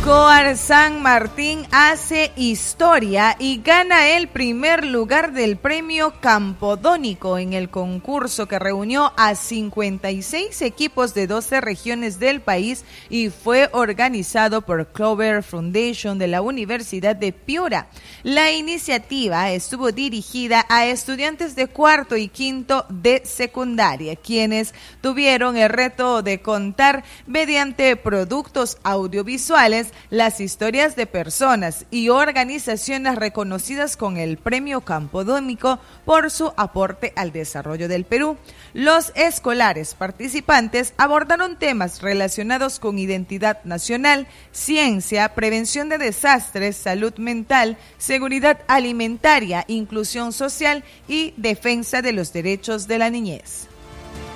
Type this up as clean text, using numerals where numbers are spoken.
Coar San Martín hace historia y gana el primer lugar del premio Campodónico en el concurso que reunió a 56 equipos de 12 regiones del país y fue organizado por Clover Foundation de la Universidad de Piura. La iniciativa estuvo dirigida a estudiantes de cuarto y quinto de secundaria, quienes tuvieron el reto de contar mediante productos audiovisuales las historias de personas y organizaciones reconocidas con el Premio Campodónico por su aporte al desarrollo del Perú. Los escolares participantes abordaron temas relacionados con identidad nacional, ciencia, prevención de desastres, salud mental, seguridad alimentaria, inclusión social y defensa de los derechos de la niñez.